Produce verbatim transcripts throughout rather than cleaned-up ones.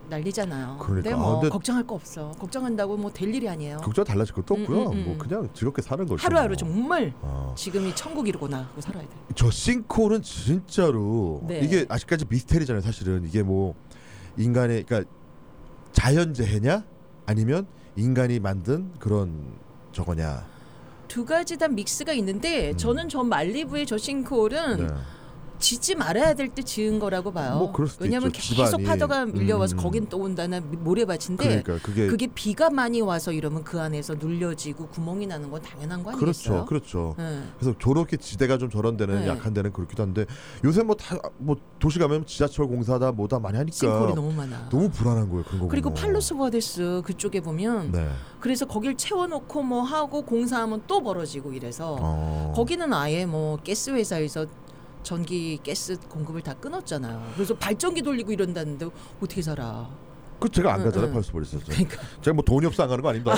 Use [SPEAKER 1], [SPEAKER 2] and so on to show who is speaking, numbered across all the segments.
[SPEAKER 1] 난리잖아요.
[SPEAKER 2] 그러니까.
[SPEAKER 1] 근데 뭐
[SPEAKER 2] 아, 근데
[SPEAKER 1] 걱정할 거 없어. 걱정한다고 뭐 될 일이 아니에요.
[SPEAKER 2] 걱정 달라질 것도 없고요.
[SPEAKER 1] 음, 음, 음.
[SPEAKER 2] 뭐 그냥 즐겁게 사는 거죠.
[SPEAKER 1] 하루하루
[SPEAKER 2] 뭐.
[SPEAKER 1] 정말
[SPEAKER 2] 어.
[SPEAKER 1] 지금이 천국이로구나 하고 살아야 돼.
[SPEAKER 2] 저 싱크홀은 진짜로
[SPEAKER 1] 네.
[SPEAKER 2] 이게 아직까지 미스테리잖아요. 사실은 이게 뭐 인간의 그러니까 자연재해냐 아니면 인간이 만든 그런 저거냐.
[SPEAKER 1] 두 가지 다 믹스가 있는데
[SPEAKER 2] 음.
[SPEAKER 1] 저는 저 말리부의 저 싱크홀은
[SPEAKER 2] 네.
[SPEAKER 1] 짓지 말아야 될 때 지은 거라고 봐요.
[SPEAKER 2] 뭐 그럴 수도
[SPEAKER 1] 왜냐하면
[SPEAKER 2] 있죠.
[SPEAKER 1] 계속
[SPEAKER 2] 집안이.
[SPEAKER 1] 파도가 밀려와서
[SPEAKER 2] 음.
[SPEAKER 1] 거긴 또 온다는 모래밭인데
[SPEAKER 2] 그러니까 그게
[SPEAKER 1] 그게 비가 많이 와서 이러면 그 안에서 눌려지고 구멍이 나는 건 당연한 거 아니겠어요?
[SPEAKER 2] 그렇죠, 그렇죠.
[SPEAKER 1] 네.
[SPEAKER 2] 그래서 저렇게 지대가 좀 저런 데는
[SPEAKER 1] 네.
[SPEAKER 2] 약한 데는 그렇기도 한데 요새 뭐 다 뭐 도시 가면 지하철 공사다 뭐다 많이 하니까
[SPEAKER 1] 싱크홀이 너무 많아.
[SPEAKER 2] 너무 불안한 거예요 그런 거.
[SPEAKER 1] 그리고
[SPEAKER 2] 보면.
[SPEAKER 1] 팔로스 버데스 그쪽에 보면
[SPEAKER 2] 네.
[SPEAKER 1] 그래서 거길 채워놓고 뭐 하고 공사하면 또 벌어지고 이래서
[SPEAKER 2] 어.
[SPEAKER 1] 거기는 아예 뭐 가스 회사에서 전기 가스 공급을 다 끊었잖아요. 그래서 발전기 돌리고 이런다는데 어떻게 살아?
[SPEAKER 2] 그 제가 안
[SPEAKER 1] 응,
[SPEAKER 2] 가잖아요
[SPEAKER 1] 응.
[SPEAKER 2] 팔로스 버데스.
[SPEAKER 1] 그러니까.
[SPEAKER 2] 제가 뭐 돈이 없어 안 가는 거 아닙니다.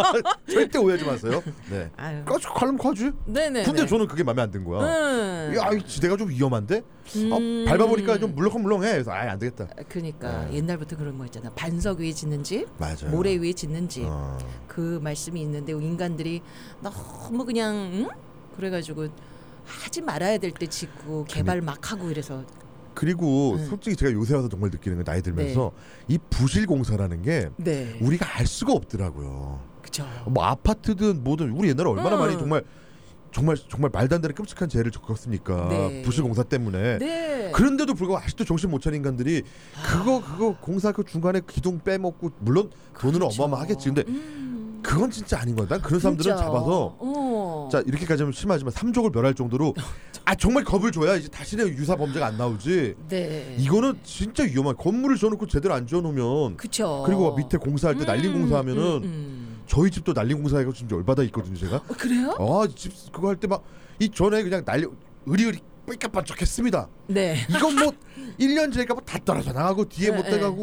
[SPEAKER 2] 절대 오해하지 마세요. 네.
[SPEAKER 1] 아유.
[SPEAKER 2] 가지 가려면 가지.
[SPEAKER 1] 네네.
[SPEAKER 2] 근데 저는 그게 마음에 안 든 거야.
[SPEAKER 1] 음.
[SPEAKER 2] 야, 이 지대가 좀 위험한데?
[SPEAKER 1] 음.
[SPEAKER 2] 아, 밟아보니까 좀 물렁물렁해. 그래서 아예 안 되겠다.
[SPEAKER 1] 그러니까
[SPEAKER 2] 네.
[SPEAKER 1] 옛날부터 그런 거 있잖아. 반석 위에 짓는 집,
[SPEAKER 2] 맞아요.
[SPEAKER 1] 모래 위에 짓는 집.
[SPEAKER 2] 어.
[SPEAKER 1] 그 말씀이 있는데 인간들이 너무 그냥 응? 그래가지고 하지 말아야 될 때 짓고 개발 막 하고 이래서
[SPEAKER 2] 그리고
[SPEAKER 1] 음.
[SPEAKER 2] 솔직히 제가 요새 와서 정말 느끼는 건 나이 들면서 이 부실 공사라는 게
[SPEAKER 1] 네.
[SPEAKER 2] 우리가 알 수가 없더라고요.
[SPEAKER 1] 그죠.
[SPEAKER 2] 뭐 아파트든 뭐든 우리 옛날에 얼마나
[SPEAKER 1] 음.
[SPEAKER 2] 많이 정말 정말 정말 말도 안 되는 끔찍한 죄를 겪었습니까?
[SPEAKER 1] 네.
[SPEAKER 2] 부실 공사 때문에.
[SPEAKER 1] 네.
[SPEAKER 2] 그런데도 불구하고 아직도 정신 못 차린 인간들이 그거 그거 공사 그 중간에 기둥 빼먹고 물론 돈은
[SPEAKER 1] 그렇죠.
[SPEAKER 2] 어마어마하겠지. 근데
[SPEAKER 1] 음.
[SPEAKER 2] 그건 진짜 아닌 거야. 난 그런 사람들은
[SPEAKER 1] 진짜.
[SPEAKER 2] 잡아서
[SPEAKER 1] 어.
[SPEAKER 2] 자 이렇게까지 하면 심하지만 삼족을 멸할 정도로 아 정말 겁을 줘야 이제 다시는 유사 범죄가 안 나오지.
[SPEAKER 1] 네.
[SPEAKER 2] 이거는 진짜 위험한 건물을 지어놓고 제대로 안 지어놓으면
[SPEAKER 1] 그쵸.
[SPEAKER 2] 그리고 밑에 공사할 때 난림
[SPEAKER 1] 음,
[SPEAKER 2] 공사하면은
[SPEAKER 1] 음, 음.
[SPEAKER 2] 저희 집도 난림 공사해서 지금 열받아 있거든요 제가.
[SPEAKER 1] 어, 그래요?
[SPEAKER 2] 아집 그거 할 때 막 이 전에 그냥 난리 으리으리 삐까뻔쩍했습니다.
[SPEAKER 1] 네.
[SPEAKER 2] 이건 뭐 일 년 지니까 뭐 다 떨어져 나가고 뒤에
[SPEAKER 1] 네,
[SPEAKER 2] 못 돼가고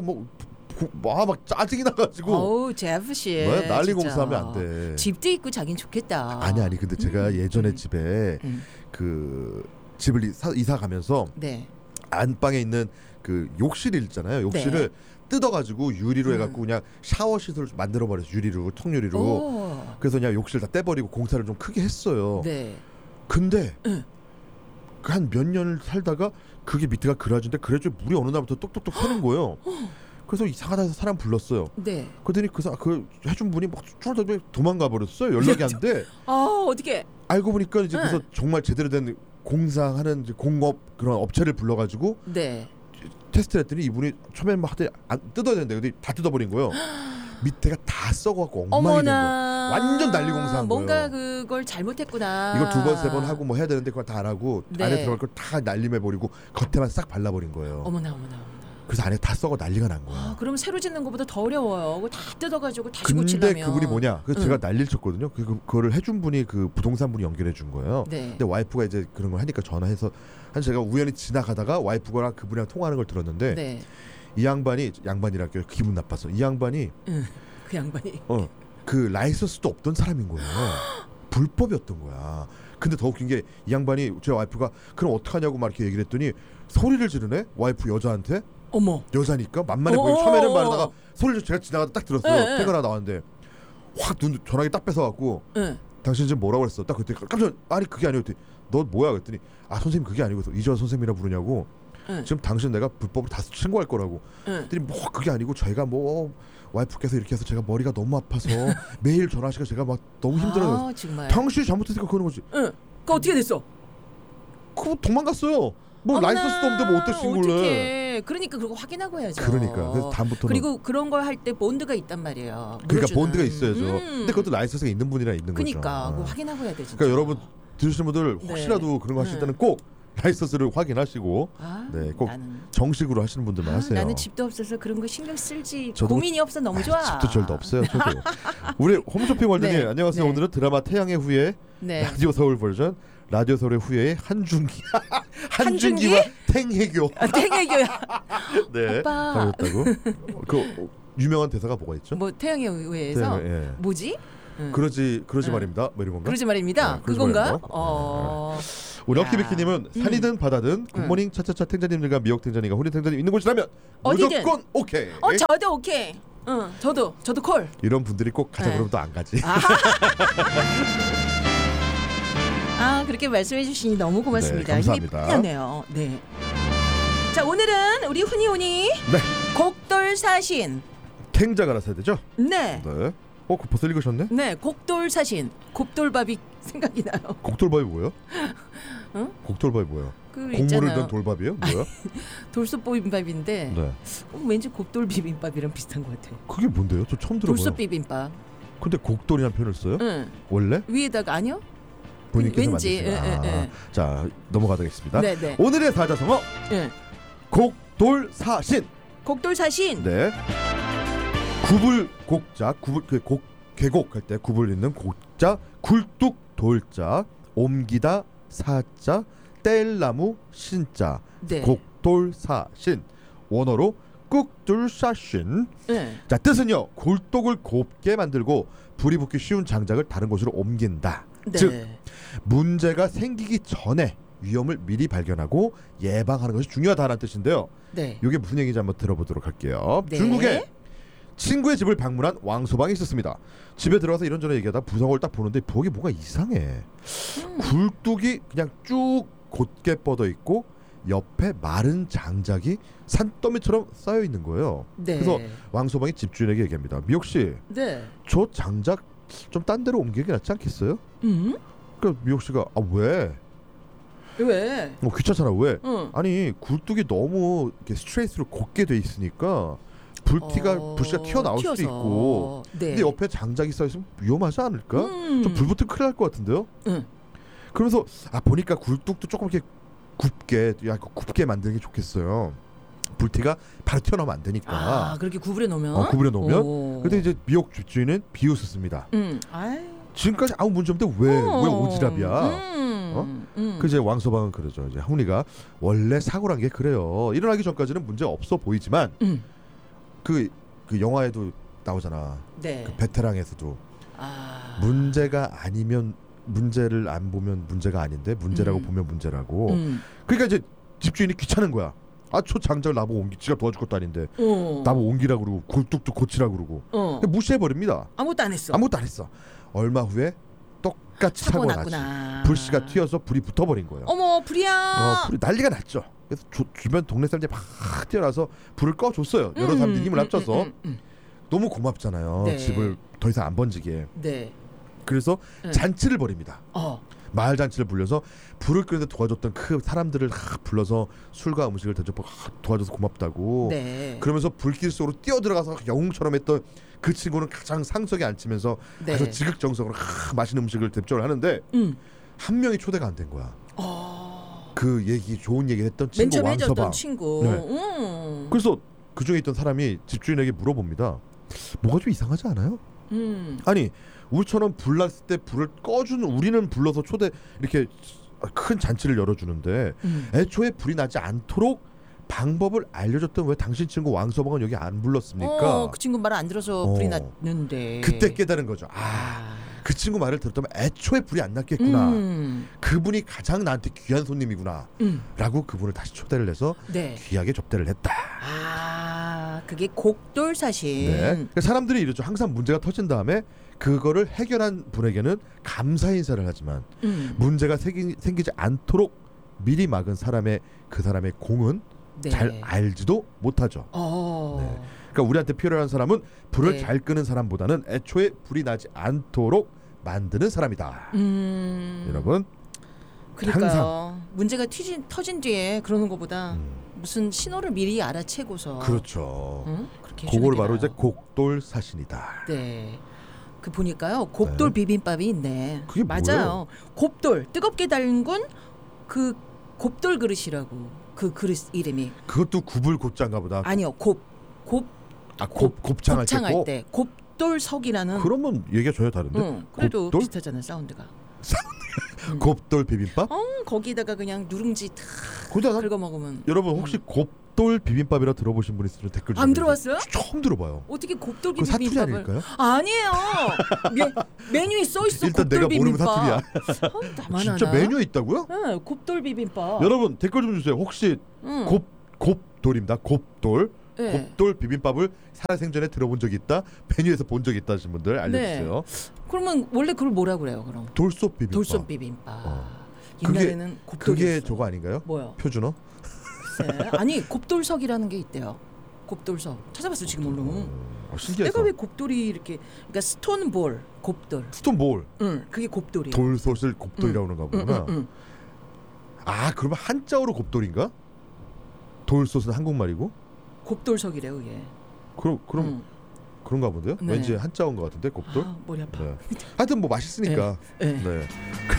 [SPEAKER 2] 뭐막 짜증이 나가지고
[SPEAKER 1] 어우 제프 씨.
[SPEAKER 2] 뭐야, 난리
[SPEAKER 1] 진짜.
[SPEAKER 2] 공사하면 안 돼.
[SPEAKER 1] 집도 있고 자긴 좋겠다.
[SPEAKER 2] 아니 아니 근데 제가
[SPEAKER 1] 음,
[SPEAKER 2] 예전에
[SPEAKER 1] 음.
[SPEAKER 2] 집에
[SPEAKER 1] 음.
[SPEAKER 2] 그 집을 이사, 이사 가면서
[SPEAKER 1] 네.
[SPEAKER 2] 안방에 있는 그 욕실 있잖아요. 욕실을
[SPEAKER 1] 네.
[SPEAKER 2] 뜯어가지고 유리로
[SPEAKER 1] 음.
[SPEAKER 2] 해갖고 그냥 샤워실을 만들어 버렸어. 유리로 통유리로.
[SPEAKER 1] 오.
[SPEAKER 2] 그래서 그냥 욕실 다 떼버리고 공사를 좀 크게 했어요.
[SPEAKER 1] 네.
[SPEAKER 2] 근데
[SPEAKER 1] 응.
[SPEAKER 2] 한 몇 년을 살다가 그게 밑에가 그라진데 그래도 물이 어느 날부터 똑똑똑 새는 거예요. 그래서 이상하다 해서 사람 불렀어요.
[SPEAKER 1] 네.
[SPEAKER 2] 그랬더니 그, 사, 그 해준 분이 막 쭈르더니 도망가 버렸어요. 연락이 안 돼.
[SPEAKER 1] 아 어떻게?
[SPEAKER 2] 알고 보니까 이제
[SPEAKER 1] 응.
[SPEAKER 2] 그래서 정말 제대로 된 공사하는 이제 공업 그런 업체를 불러가지고
[SPEAKER 1] 네.
[SPEAKER 2] 테스트를 했더니 이분이 처음에 막 하더니 안 뜯어야 되는데 근데 다 뜯어버린 거예요. 밑에가 다 썩어갖고 엉망이 된 거예요.
[SPEAKER 1] 어머나.
[SPEAKER 2] 완전 난리 공사한
[SPEAKER 1] 뭔가
[SPEAKER 2] 거예요.
[SPEAKER 1] 그걸 잘못했구나.
[SPEAKER 2] 이걸 두 번 세 번 하고 뭐 해야 되는데 그걸 다 안 하고
[SPEAKER 1] 네.
[SPEAKER 2] 안에 들어갈 걸 다 날림해버리고 겉에만 싹 발라버린 거예요.
[SPEAKER 1] 어머나 어머나 어머나.
[SPEAKER 2] 그래서 안에 다 썩어 난리가 난 거야.
[SPEAKER 1] 아, 그럼 새로 짓는 것보다 더 어려워요. 그거 다 뜯어가지고 다시
[SPEAKER 2] 근데
[SPEAKER 1] 고치려면.
[SPEAKER 2] 그분이 뭐냐? 그래서
[SPEAKER 1] 응.
[SPEAKER 2] 제가 난리를 쳤거든요. 그, 그 그거를 해준 분이 그 부동산 분이 연결해 준 거예요.
[SPEAKER 1] 네.
[SPEAKER 2] 근데 와이프가 이제 그런 걸 하니까 전화해서 한 제가 우연히 지나가다가 와이프가 그분이랑 통화하는 걸 들었는데
[SPEAKER 1] 네.
[SPEAKER 2] 이 양반이 양반이랄게요. 기분 나빠서 이 양반이
[SPEAKER 1] 응. 그 양반이.
[SPEAKER 2] 어 그 라이선스도 없던 사람인 거예요. 불법이었던 거야. 근데 더 웃긴 게 이 양반이 제 와이프가 그럼 어떡하냐고 막 이렇게 얘기를 했더니 소리를 지르네. 와이프 여자한테.
[SPEAKER 1] 어머.
[SPEAKER 2] 여자니까 만만해
[SPEAKER 1] 어어.
[SPEAKER 2] 보이고 처음에는 말하다가 소리를 제가 지나가다 딱 들었어요.
[SPEAKER 1] 네, 네.
[SPEAKER 2] 퇴근하다 나왔는데 확 눈 전화기 딱 뺏어갖고
[SPEAKER 1] 응.
[SPEAKER 2] 당신 지금 뭐라고 그랬어? 딱 그때 깜짝 아니 그게 아니었더니 너 뭐야 그랬더니 아 선생님 그게 아니고 이재화 선생님이라 부르냐고.
[SPEAKER 1] 응.
[SPEAKER 2] 지금 당신 내가 불법으로 다 신고할 거라고.
[SPEAKER 1] 응.
[SPEAKER 2] 그랬더니 뭐 그게 아니고 저희가 뭐 와이프께서 이렇게 해서 제가 머리가 너무 아파서 매일 전화하시니까 제가 막 너무 힘들어요.
[SPEAKER 1] 아, 정말.
[SPEAKER 2] 당신이 잘못했으니까 그러는 거지.
[SPEAKER 1] 응. 그 어떻게 됐어?
[SPEAKER 2] 그거 도망갔어요. 뭐
[SPEAKER 1] 어머나,
[SPEAKER 2] 라이선스도 없는데 뭐 어떻게 신고를 해.
[SPEAKER 1] 어떡해. 그러니까 그거 확인하고 해야죠.
[SPEAKER 2] 그러니까 그래서 다음부터는
[SPEAKER 1] 그리고 그런 걸 할 때 본드가 있단 말이에요.
[SPEAKER 2] 그러니까
[SPEAKER 1] 물어주는.
[SPEAKER 2] 본드가 있어야죠.
[SPEAKER 1] 음.
[SPEAKER 2] 근데 그것도 라이선스가 있는 분이랑 있는
[SPEAKER 1] 그러니까
[SPEAKER 2] 거죠.
[SPEAKER 1] 그거
[SPEAKER 2] 어.
[SPEAKER 1] 확인하고 해야 돼 진짜.
[SPEAKER 2] 그러니까 여러분 들으시는 분들
[SPEAKER 1] 네.
[SPEAKER 2] 혹시라도 그런 거 하실
[SPEAKER 1] 네.
[SPEAKER 2] 때는 꼭 라이선스를 확인하시고
[SPEAKER 1] 아,
[SPEAKER 2] 네, 꼭
[SPEAKER 1] 나는
[SPEAKER 2] 정식으로 하시는 분들만
[SPEAKER 1] 아,
[SPEAKER 2] 하세요.
[SPEAKER 1] 나는 집도 없어서 그런 거 신경 쓸지
[SPEAKER 2] 저도-
[SPEAKER 1] 고민이 없어 너무 좋아.
[SPEAKER 2] 아, 집도 절도 없어요. 저도. 우리 홈쇼핑 월드님
[SPEAKER 1] 네.
[SPEAKER 2] 안녕하세요.
[SPEAKER 1] 네.
[SPEAKER 2] 오늘은 드라마 태양의 후예
[SPEAKER 1] 네.
[SPEAKER 2] 라디오 서울 버전 라디오 서울의 후예의 한준기
[SPEAKER 1] 한준기?
[SPEAKER 2] 한준기와 탱해교
[SPEAKER 1] 아, 땡애교야.
[SPEAKER 2] 네
[SPEAKER 1] 오빠.
[SPEAKER 2] 잘했다고. 그 어, 유명한 대사가 뭐가 있죠?
[SPEAKER 1] 뭐 태양의 의회에서
[SPEAKER 2] 태양의, 예.
[SPEAKER 1] 뭐지? 응.
[SPEAKER 2] 그러지 그러지
[SPEAKER 1] 응.
[SPEAKER 2] 말입니다. 뭐 이런 건가?
[SPEAKER 1] 그러지 말입니다.
[SPEAKER 2] 네, 그러지
[SPEAKER 1] 그건가?
[SPEAKER 2] 말입니다.
[SPEAKER 1] 어.
[SPEAKER 2] 우리
[SPEAKER 1] 야.
[SPEAKER 2] 럭키비키님은 산이든 바다든 굿모닝 차차차 탱자님들과 미역 탱자님과 훈이 탱자님 있는 곳이라면
[SPEAKER 1] 어디든.
[SPEAKER 2] 무조건 오케이.
[SPEAKER 1] 어 저도 오케이. 응 저도 저도 콜.
[SPEAKER 2] 이런 분들이 꼭 가자
[SPEAKER 1] 네.
[SPEAKER 2] 그러면 또 안 가지.
[SPEAKER 1] 아. 아 그렇게 말씀해 주시니 너무 고맙습니다.
[SPEAKER 2] 네, 감사합니다.
[SPEAKER 1] 힘이 나네요. 네. 자 오늘은 우리 훈이훈이
[SPEAKER 2] 네.
[SPEAKER 1] 곡돌사신.
[SPEAKER 2] 탱자가 나서야 되죠?
[SPEAKER 1] 네.
[SPEAKER 2] 네. 어, 그 벌써 읽으셨네?
[SPEAKER 1] 네 곡돌사신. 곡돌밥이 생각이 나요.
[SPEAKER 2] 곡돌밥이 뭐예요?
[SPEAKER 1] 응?
[SPEAKER 2] 곡돌밥이 뭐예요?
[SPEAKER 1] 그
[SPEAKER 2] 곡물을
[SPEAKER 1] 있잖아요.
[SPEAKER 2] 넣은 돌밥이에요? 뭐야?
[SPEAKER 1] 돌솥 비빔밥인데
[SPEAKER 2] 네.
[SPEAKER 1] 어, 왠지 곡돌 비빔밥이랑 비슷한 것 같아.
[SPEAKER 2] 그게 뭔데요? 저 처음 들어봐요.
[SPEAKER 1] 돌솥 비빔밥.
[SPEAKER 2] 근데 곡돌이라는 표현을 써요?
[SPEAKER 1] 응.
[SPEAKER 2] 원래?
[SPEAKER 1] 위에다가 아니요?
[SPEAKER 2] 본인께서
[SPEAKER 1] 왠지,
[SPEAKER 2] 만드신
[SPEAKER 1] 예,
[SPEAKER 2] 아,
[SPEAKER 1] 예, 예.
[SPEAKER 2] 자 넘어가겠습니다.
[SPEAKER 1] 네네.
[SPEAKER 2] 오늘의 사자성어
[SPEAKER 1] 예.
[SPEAKER 2] 곡돌사신.
[SPEAKER 1] 곡돌사신.
[SPEAKER 2] 네. 구불 곡자 구불 그곡 계곡 할 때 구불 있는 곡자 굴뚝 돌자 옮기다 사자 뗄나무 신자
[SPEAKER 1] 네.
[SPEAKER 2] 곡돌사신 원어로 꾹둘사신.
[SPEAKER 1] 네.
[SPEAKER 2] 자 뜻은요 굴뚝을 곱게 만들고 불이 붙기 쉬운 장작을 다른 곳으로 옮긴다.
[SPEAKER 1] 네.
[SPEAKER 2] 즉 문제가 생기기 전에 위험을 미리 발견하고 예방하는 것이 중요하다는 뜻인데요.
[SPEAKER 1] 네.
[SPEAKER 2] 이게 무슨 얘기인지 한번 들어보도록 할게요.
[SPEAKER 1] 네.
[SPEAKER 2] 중국에 친구의 집을 방문한 왕소방이 있었습니다. 집에 들어가서 이런저런 얘기하다 부엌을 딱 보는데 부엌이 뭔가 이상해.
[SPEAKER 1] 음.
[SPEAKER 2] 굴뚝이 그냥 쭉 곧게 뻗어 있고 옆에 마른 장작이 산더미처럼 쌓여 있는 거예요.
[SPEAKER 1] 네.
[SPEAKER 2] 그래서 왕소방이 집주인에게 얘기합니다. 미옥 씨,
[SPEAKER 1] 네.
[SPEAKER 2] 저 장작 좀 딴 데로 옮기는 게 낫지 않겠어요?
[SPEAKER 1] 음?
[SPEAKER 2] 그러니까 미옥 씨가 아 왜?
[SPEAKER 1] 왜?
[SPEAKER 2] 어, 귀찮잖아 왜?
[SPEAKER 1] 응.
[SPEAKER 2] 아니 굴뚝이 너무 이렇게 스트레이트로 곧게 돼 있으니까 불티가
[SPEAKER 1] 어,
[SPEAKER 2] 불씨가 튀어나올
[SPEAKER 1] 튀어서.
[SPEAKER 2] 수도 있고.
[SPEAKER 1] 네.
[SPEAKER 2] 근데 옆에 장작이 쌓여 있으면 위험하지 않을까?
[SPEAKER 1] 음.
[SPEAKER 2] 좀 불 붙으면 큰일 날 것 같은데요?
[SPEAKER 1] 응.
[SPEAKER 2] 그러면서 아 보니까 굴뚝도 조금 이렇게 굽게 약간 굽게 만드는 게 좋겠어요. 불티가 바로 튀어나오면 안 되니까.
[SPEAKER 1] 아 그렇게 구부려 놓으면?
[SPEAKER 2] 어, 구부려 놓으면.
[SPEAKER 1] 오.
[SPEAKER 2] 근데 이제 미역 집주인은 비웃었습니다.
[SPEAKER 1] 음. 아이.
[SPEAKER 2] 지금까지 아무 문제 없는데 왜 왜
[SPEAKER 1] 어.
[SPEAKER 2] 오지랖이야?
[SPEAKER 1] 음.
[SPEAKER 2] 어?
[SPEAKER 1] 음.
[SPEAKER 2] 그 이제 왕서방은 그러죠. 이제 훈이가 원래 사고란 게 그래요. 일어나기 전까지는 문제 없어 보이지만
[SPEAKER 1] 음.
[SPEAKER 2] 그, 그 영화에도 나오잖아.
[SPEAKER 1] 네.
[SPEAKER 2] 그 베테랑에서도
[SPEAKER 1] 아.
[SPEAKER 2] 문제가 아니면 문제를 안 보면 문제가 아닌데 문제라고
[SPEAKER 1] 음.
[SPEAKER 2] 보면 문제라고.
[SPEAKER 1] 음.
[SPEAKER 2] 그러니까 이제 집주인이 귀찮은 거야. 아, 저 장작을 나보고 옮기, 지가 도와줄 것도 아닌데
[SPEAKER 1] 어.
[SPEAKER 2] 나보고 옮기라고 그러고 굴뚝도 고치라고 그러고
[SPEAKER 1] 어.
[SPEAKER 2] 무시해버립니다.
[SPEAKER 1] 아무것도 안 했어.
[SPEAKER 2] 아무것도 안 했어. 얼마 후에 똑같이
[SPEAKER 1] 사고
[SPEAKER 2] 사고가 나지.
[SPEAKER 1] 났구나.
[SPEAKER 2] 불씨가 튀어서 불이 붙어버린 거예요.
[SPEAKER 1] 어머 불이야.
[SPEAKER 2] 어, 불이 난리가 났죠. 그래서 조, 주변 동네 사람들이 막 뛰어나서 불을 꺼줬어요. 여러
[SPEAKER 1] 음,
[SPEAKER 2] 사람들이 힘을
[SPEAKER 1] 음,
[SPEAKER 2] 합쳐서.
[SPEAKER 1] 음, 음,
[SPEAKER 2] 너무 고맙잖아요.
[SPEAKER 1] 네.
[SPEAKER 2] 집을 더 이상 안 번지게.
[SPEAKER 1] 음. 네.
[SPEAKER 2] 그래서
[SPEAKER 1] 음.
[SPEAKER 2] 잔치를 벌입니다.
[SPEAKER 1] 어.
[SPEAKER 2] 마을 잔치를 불려서 불을 끄는데 도와줬던 그 사람들을 다 불러서 술과 음식을 대접하고 도와줘서 고맙다고.
[SPEAKER 1] 네.
[SPEAKER 2] 그러면서 불길 속으로 뛰어들어가서 영웅처럼 했던 그 친구는 가장 상석에 앉히면서
[SPEAKER 1] 네.
[SPEAKER 2] 아주 지극정성으로 하, 맛있는 음식을 대접을 하는데
[SPEAKER 1] 음.
[SPEAKER 2] 한 명이 초대가 안 된 거야.
[SPEAKER 1] 어.
[SPEAKER 2] 그 얘기 좋은 얘기 했던
[SPEAKER 1] 맨
[SPEAKER 2] 친구
[SPEAKER 1] 처음에 해줬던
[SPEAKER 2] 왕서방.
[SPEAKER 1] 친구.
[SPEAKER 2] 네.
[SPEAKER 1] 음.
[SPEAKER 2] 그래서 그 중에 있던 사람이 집주인에게 물어봅니다. 뭐가 좀 이상하지 않아요?
[SPEAKER 1] 음.
[SPEAKER 2] 아니 우리처럼 불 났을 때 불을 꺼주는 우리는 불러서 초대 이렇게 큰 잔치를 열어주는데
[SPEAKER 1] 음.
[SPEAKER 2] 애초에 불이 나지 않도록 방법을 알려줬던 왜 당신 친구 왕서방은 여기 안 불렀습니까?
[SPEAKER 1] 어, 그 친구 말 안 들어서
[SPEAKER 2] 어.
[SPEAKER 1] 불이 났는데.
[SPEAKER 2] 그때 깨달은 거죠. 아,
[SPEAKER 1] 아.
[SPEAKER 2] 그 친구 말을 들었다면 애초에 불이 안 났겠구나.
[SPEAKER 1] 음.
[SPEAKER 2] 그분이 가장 나한테 귀한 손님이구나.
[SPEAKER 1] 음.
[SPEAKER 2] 라고 그분을 다시 초대를 해서
[SPEAKER 1] 네.
[SPEAKER 2] 귀하게 접대를 했다.
[SPEAKER 1] 아, 그게 곡돌사신.
[SPEAKER 2] 네. 그러니까 사람들이 이러죠. 항상 문제가 터진 다음에 그거를 해결한 분에게는 감사 인사를 하지만
[SPEAKER 1] 음.
[SPEAKER 2] 문제가 생기, 생기지 않도록 미리 막은 사람의 그 사람의 공은
[SPEAKER 1] 네.
[SPEAKER 2] 잘 알지도 못하죠.
[SPEAKER 1] 어.
[SPEAKER 2] 네. 그러니까 우리한테 필요한 사람은 불을
[SPEAKER 1] 네.
[SPEAKER 2] 잘 끄는 사람보다는 애초에 불이 나지 않도록 만드는 사람이다.
[SPEAKER 1] 음.
[SPEAKER 2] 여러분.
[SPEAKER 1] 그러니까요.
[SPEAKER 2] 항상.
[SPEAKER 1] 문제가 튀진, 터진 뒤에 그러는 것보다
[SPEAKER 2] 음,
[SPEAKER 1] 무슨 신호를 미리 알아채고서.
[SPEAKER 2] 그렇죠.
[SPEAKER 1] 응? 그렇게 해주는
[SPEAKER 2] 그걸
[SPEAKER 1] 게
[SPEAKER 2] 바로 이제
[SPEAKER 1] 나아요.
[SPEAKER 2] 곡돌사신이다.
[SPEAKER 1] 네. 그 보니까요 곱돌
[SPEAKER 2] 네.
[SPEAKER 1] 비빔밥이 있네.
[SPEAKER 2] 그게
[SPEAKER 1] 맞아요. 곱돌 뜨겁게 달군 그 곱돌 그릇이라고 그 그릇 이름이.
[SPEAKER 2] 그것도 굽을 곱장가 보다.
[SPEAKER 1] 아니요 곱 곱
[SPEAKER 2] 아, 곱, 곱창할 때
[SPEAKER 1] 곱창할
[SPEAKER 2] 곱?
[SPEAKER 1] 때 곱돌석이라는.
[SPEAKER 2] 그러면 얘기가 전혀 다른데.
[SPEAKER 1] 응. 그래도
[SPEAKER 2] 곱돌?
[SPEAKER 1] 비슷하잖아요 사운드가.
[SPEAKER 2] 곱돌 비빔밥?
[SPEAKER 1] 어 거기다가 그냥 누룽지 탁
[SPEAKER 2] 거기다가
[SPEAKER 1] 긁어 먹으면.
[SPEAKER 2] 여러분 혹시
[SPEAKER 1] 음.
[SPEAKER 2] 곱 곱돌 비빔밥이라 들어보신 분 있으면 댓글 좀
[SPEAKER 1] 안
[SPEAKER 2] 해주세요.
[SPEAKER 1] 들어봤어요?
[SPEAKER 2] 처음 들어봐요.
[SPEAKER 1] 어떻게 곱돌기
[SPEAKER 2] 그거 사투리
[SPEAKER 1] 비빔밥을?
[SPEAKER 2] 아닐까요?
[SPEAKER 1] 아니에요. 메, 메뉴에 써 있어.
[SPEAKER 2] 일단
[SPEAKER 1] 곱돌
[SPEAKER 2] 내가 모르는
[SPEAKER 1] 비빔밥.
[SPEAKER 2] 사투리야.
[SPEAKER 1] 어, 나만
[SPEAKER 2] 진짜
[SPEAKER 1] 하나?
[SPEAKER 2] 메뉴에 있다고요?
[SPEAKER 1] 네, 곱돌 비빔밥.
[SPEAKER 2] 여러분 댓글 좀 주세요. 혹시
[SPEAKER 1] 응.
[SPEAKER 2] 곱 곱돌입니다. 곱돌
[SPEAKER 1] 네.
[SPEAKER 2] 곱돌 비빔밥을 살아생전에 들어본 적이 있다. 메뉴에서 본 적이 있다 하신 분들 알려주세요.
[SPEAKER 1] 네. 그러면 원래 그걸 뭐라 그래요? 그럼
[SPEAKER 2] 돌솥 비빔밥.
[SPEAKER 1] 돌솥 비빔밥.
[SPEAKER 2] 어.
[SPEAKER 1] 옛날에는 곱돌이.
[SPEAKER 2] 그게 저거 아닌가요?
[SPEAKER 1] 뭐요?
[SPEAKER 2] 표준어?
[SPEAKER 1] 글쎄. 아니 곱돌석이라는 게 있대요. 곱돌석 찾아봤어 지금 오늘.
[SPEAKER 2] 어, 신기해서.
[SPEAKER 1] 내가 왜 곱돌이 이렇게 그러니까 스톤볼 곱돌.
[SPEAKER 2] 스톤볼.
[SPEAKER 1] 응, 그게 곱돌이에요.
[SPEAKER 2] 돌솥을 곱돌이라고 그러는가 보구나.
[SPEAKER 1] 응, 응, 응.
[SPEAKER 2] 아 그러면 한자어로 곱돌인가? 돌솥은 한국말이고?
[SPEAKER 1] 곱돌석이래요, 얘.
[SPEAKER 2] 그럼 그럼
[SPEAKER 1] 응.
[SPEAKER 2] 그런가 본데요?
[SPEAKER 1] 네.
[SPEAKER 2] 왠지 한자어인 것 같은데 곱돌?
[SPEAKER 1] 아, 머리 아파.
[SPEAKER 2] 네. 하여튼 뭐 맛있으니까.
[SPEAKER 1] 네.
[SPEAKER 2] 네.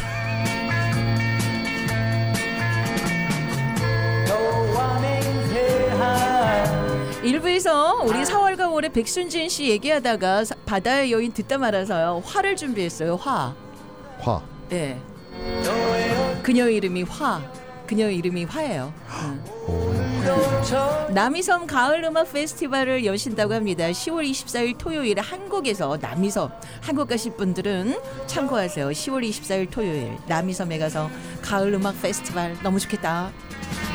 [SPEAKER 1] 일부에서 우리 사월과 올해 백순진 씨 얘기하다가 사- 바다의 여인 듣다 말아서요. 화를 준비했어요. 화.
[SPEAKER 2] 화.
[SPEAKER 1] 네. 그녀의 이름이 화. 그녀의 이름이 화예요. 응.
[SPEAKER 2] 오.
[SPEAKER 1] 남이섬 가을 음악 페스티벌을 여신다고 합니다. 시월 이십사일 토요일 한국에서 남이섬 한국 가실 분들은 참고하세요. 시월 이십사일 토요일 남이섬에 가서 가을 음악 페스티벌 너무 좋겠다.